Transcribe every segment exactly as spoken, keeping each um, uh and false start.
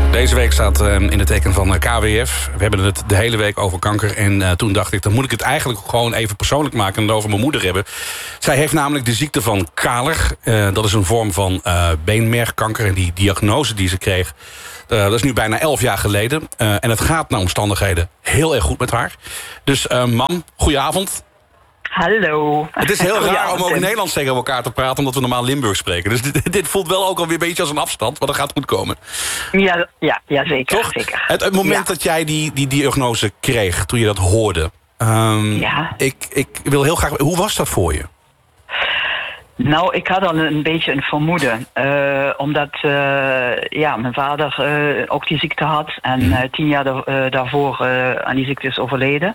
Deze week staat uh, in het teken van uh, K W F. We hebben het de hele week over kanker. En uh, toen dacht ik, dan moet ik het eigenlijk gewoon even persoonlijk maken... en het over mijn moeder hebben. Zij heeft namelijk de ziekte van Kaler. Uh, dat is een vorm van uh, beenmergkanker. En die diagnose die ze kreeg, uh, dat is nu bijna elf jaar geleden. Uh, en het gaat naar omstandigheden heel erg goed met haar. Dus uh, mam, goedenavond. Hallo. Het is heel raar om ook in Nederlands tegen elkaar te praten... omdat we normaal Limburg spreken. Dus dit, dit voelt wel ook alweer een beetje als een afstand... maar dat gaat goed komen. Ja, ja, ja zeker. Toch? zeker. Het, het moment ja. dat jij die, die diagnose kreeg, toen je dat hoorde... Um, ja. ik, ik wil heel graag... Hoe was dat voor je? Nou, ik had al een beetje een vermoeden. Uh, omdat uh, ja, mijn vader uh, ook die ziekte had... en uh, tien jaar da- uh, daarvoor uh, aan die ziekte is overleden...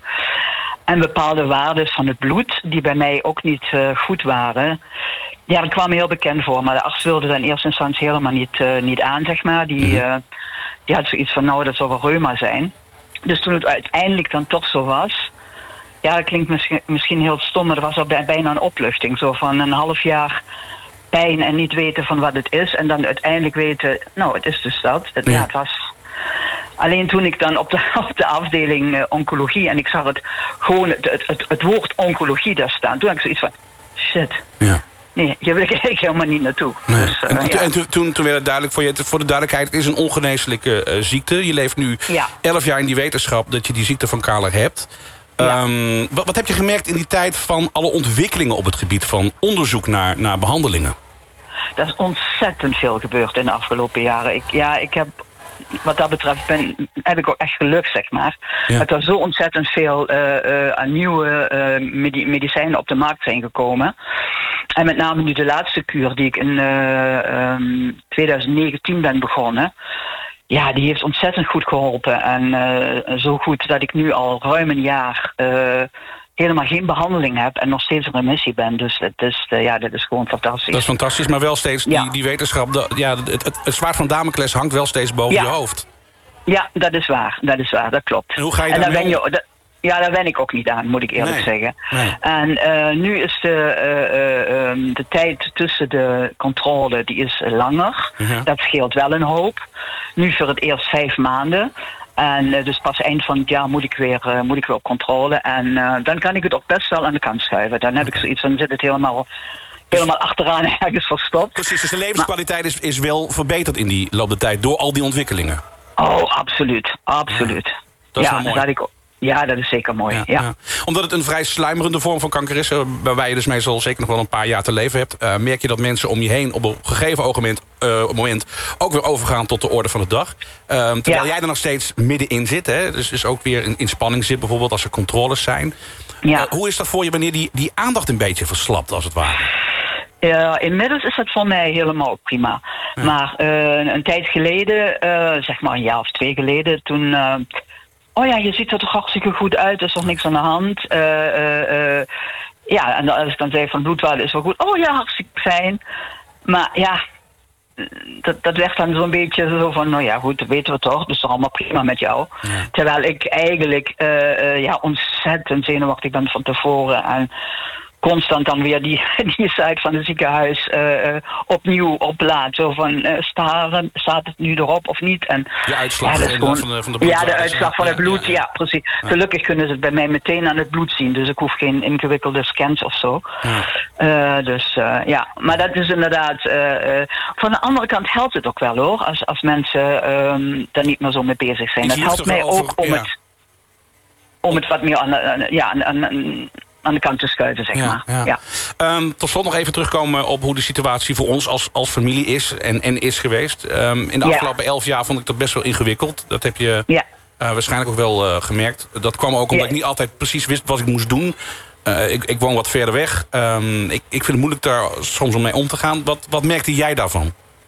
En bepaalde waarden van het bloed, die bij mij ook niet uh, goed waren. Ja, dat kwam me heel bekend voor. Maar de arts wilde dat in eerste instantie helemaal niet, uh, niet aan, zeg maar. Die, uh, die had zoiets van, nou, dat zou wel reuma zijn. Dus toen het uiteindelijk dan toch zo was... Ja, dat klinkt misschien, misschien heel stom, maar dat was al bijna een opluchting. Zo van een half jaar pijn en niet weten van wat het is. En dan uiteindelijk weten, nou, het is dus dat. Het, ja. Ja, het was... Alleen toen ik dan op de, op de afdeling uh, oncologie... en ik zag het gewoon, het, het, het, het woord oncologie daar staan... toen had ik zoiets van, shit. Ja. Nee, hier wil ik eigenlijk helemaal niet naartoe. Nee. Dus, uh, en ja. en toen, toen, toen werd het duidelijk voor je... voor de duidelijkheid, het is een ongeneeslijke uh, ziekte. Je leeft nu ja. elf jaar in die wetenschap... dat je die ziekte van Kaler hebt. Ja. Um, wat, wat heb je gemerkt in die tijd van alle ontwikkelingen... op het gebied van onderzoek naar, naar behandelingen? Er is ontzettend veel gebeurd in de afgelopen jaren. Ik, ja, ik heb... Wat dat betreft ben, heb ik ook echt geluk, zeg maar. Ja. Dat er zo ontzettend veel uh, uh, aan nieuwe uh, medi- medicijnen op de markt zijn gekomen. En met name nu de laatste kuur die ik in uh, um, twintig negentien ben begonnen. Ja, die heeft ontzettend goed geholpen. En uh, zo goed dat ik nu al ruim een jaar... Uh, helemaal geen behandeling heb en nog steeds in remissie ben. Dus het is, uh, ja, dat is gewoon fantastisch. Dat is fantastisch, maar wel steeds ja. die, die wetenschap... De, ja, het, het, het zwaard van Damocles hangt wel steeds boven ja. je hoofd. Ja, dat is waar. Dat is waar, dat klopt. En hoe ga je en daarmee dan ben je, dat, Ja, daar wen ik ook niet aan, moet ik eerlijk nee. zeggen. Nee. En uh, nu is de, uh, uh, um, de tijd tussen de controle die is langer. Ja. Dat scheelt wel een hoop. Nu voor het eerst vijf maanden. En uh, dus pas eind van het jaar moet ik weer, uh, moet ik weer op controle. En uh, dan kan ik het ook best wel aan de kant schuiven. Dan heb ik zoiets, dan zit het helemaal, helemaal achteraan ergens verstopt. Precies, dus de levenskwaliteit maar, is, is wel verbeterd in die loop der tijd door al die ontwikkelingen. Oh, absoluut. Absoluut. Ja, dat is ja, wel mooi. dat ik, ja, dat is zeker mooi. Ja, ja. Ja. Omdat het een vrij sluimerende vorm van kanker is... waarbij je dus meestal zeker nog wel een paar jaar te leven hebt... Uh, merk je dat mensen om je heen op een gegeven ogenblik, uh, moment... ook weer overgaan tot de orde van de dag. Uh, terwijl ja. jij er nog steeds middenin zit. Hè? Dus, dus ook weer in, in spanning zit bijvoorbeeld als er controles zijn. Ja. Uh, hoe is dat voor je wanneer die, die aandacht een beetje verslapt als het ware? Ja, inmiddels is dat voor mij helemaal prima. Ja. Maar uh, een tijd geleden, uh, zeg maar een jaar of twee geleden... toen... Uh, oh ja, je ziet er toch hartstikke goed uit, er is toch niks aan de hand. Uh, uh, uh, ja, en als ik dan zei van bloedwaarde is wel goed. Oh ja, hartstikke fijn. Maar ja, dat, dat werd dan zo'n beetje zo van... nou ja, goed, dat weten we toch, dus toch allemaal prima met jou. Ja. Terwijl ik eigenlijk uh, uh, ja, ontzettend zenuwachtig ben van tevoren... en constant dan weer die, die site van het ziekenhuis uh, uh, opnieuw oplaat. Zo van, uh, staren, staat het nu erop of niet? En, de uitslag ja, gewoon, van de, van de bloed. Ja, de uitslag van het bloed, ja, ja. ja precies. Ja. Gelukkig kunnen ze het bij mij meteen aan het bloed zien. Dus ik hoef geen ingewikkelde scans of zo. Ja. Uh, dus uh, ja, maar dat is inderdaad... Uh, uh, van de andere kant helpt het ook wel hoor. Als, als mensen um, daar niet meer zo mee bezig zijn. Dat helpt mij over, ook om, ja. het, om het wat meer aan, aan, ja, aan, aan aan de kant te schuiven, zeg ja, maar. Ja. Ja. Um, tot slot nog even terugkomen op hoe de situatie voor ons als, als familie is en, en is geweest. Um, in de afgelopen ja. elf jaar vond ik dat best wel ingewikkeld. Dat heb je ja. uh, waarschijnlijk ook wel uh, gemerkt. Dat kwam ook omdat ja. ik niet altijd precies wist wat ik moest doen. Uh, ik, ik woon wat verder weg. Um, ik, ik vind het moeilijk daar soms om mee om te gaan. Wat, wat merkte jij daarvan?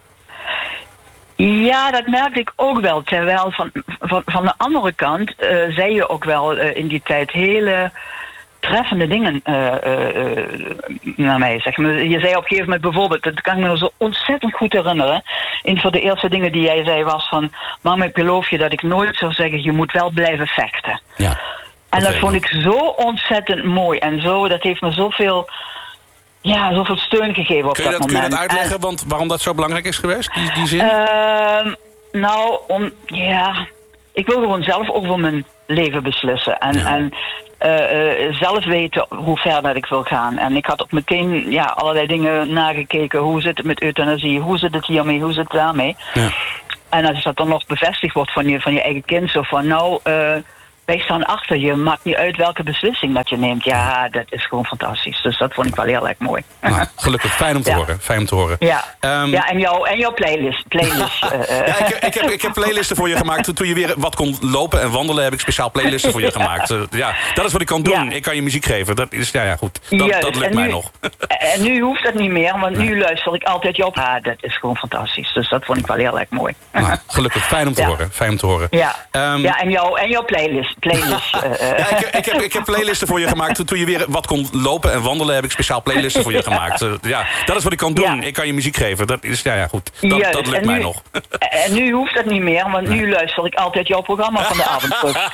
Ja, dat merkte ik ook wel. Terwijl van, van, van de andere kant uh, zei je ook wel uh, in die tijd hele... treffende dingen uh, uh, naar mij, zeg maar. Je zei op een gegeven moment bijvoorbeeld, dat kan ik me zo ontzettend goed herinneren. Een van de eerste dingen die jij zei was van... mama, ik beloof je dat ik nooit zou zeggen... je moet wel blijven vechten. Ja, en dat vond ik zo ontzettend mooi. En zo, dat heeft me zoveel... ja, zoveel steun gegeven op kun je dat, dat moment. Kun je dat uitleggen, en, want waarom dat zo belangrijk is geweest, die, die zin? Uh, Nou, om, ja, ik wil gewoon zelf over mijn leven beslissen. En, Ja. en uh, uh, zelf weten hoe ver dat ik wil gaan. En ik had ook meteen ja, allerlei dingen nagekeken. Hoe zit het met euthanasie? Hoe zit het hiermee? Hoe zit het daarmee? Ja. En als dat dan nog bevestigd wordt van je, van je eigen kind. Zo van, nou, uh, wij staan achter je. Maakt niet uit welke beslissing dat je neemt. Ja, dat is gewoon fantastisch. Dus dat vond ik wel heel erg mooi. Nou, gelukkig, fijn om te Ja. horen. Fijn om te horen. Ja, Um, ja en, jouw, en jouw playlist. playlist uh, uh. Ja, ik, ik, heb, ik heb playlisten voor je gemaakt. Toen, toen je weer wat kon lopen en wandelen, heb ik speciaal playlisten voor je gemaakt. Uh, ja, dat is wat ik kan doen. Ja. Ik kan je muziek geven. Dat is, ja, ja goed. Dat, Juist. dat lukt En mij nu- nog. En nu hoeft dat niet meer, want nu luister ik altijd jou op. Ah, dat is gewoon fantastisch. Dus dat vond ik wel heel erg mooi. Nou, gelukkig, fijn om te Ja. horen. Fijn om te horen. Ja, Um, ja en, jouw, en jouw playlist. playlist uh, uh. Ja, ik, ik, heb, ik heb playlisten voor je gemaakt. Toen, toen je weer wat kon lopen en wandelen, heb ik speciaal playlisten voor je gemaakt. Uh, ja, dat is wat ik kan doen. Ja. Ik kan je muziek geven. Dat is, ja, ja goed. Dat, Juist. dat lukt En mij nu- nog. En nu hoeft dat niet meer, want nu luister ik altijd jouw programma van de avond terug.